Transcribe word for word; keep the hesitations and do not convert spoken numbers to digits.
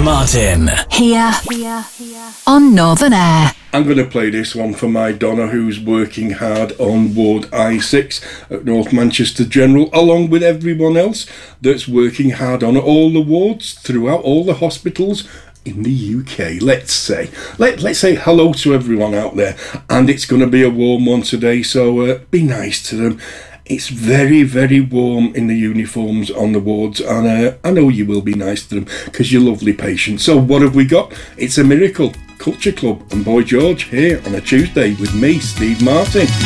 Martin. Here, here, here on Northern Air. I'm going to play this one for my Donna, who's working hard on Ward I six at North Manchester General, along with everyone else that's working hard on all the wards throughout all the hospitals in the U K. Let's say, let, let's say hello to everyone out there, and it's going to be a warm one today, so uh, be nice to them. It's very, very warm in the uniforms on the wards, and uh, I know you will be nice to them because you're lovely patients. So what have we got? It's a Miracle Culture Club and Boy George here on a Tuesday with me, Steve Martin.